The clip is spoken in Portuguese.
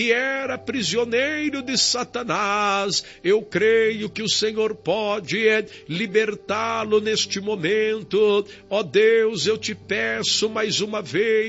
que era prisioneiro de Satanás. Eu creio que o Senhor pode libertá-lo neste momento. Ó Deus, eu te peço mais uma vez,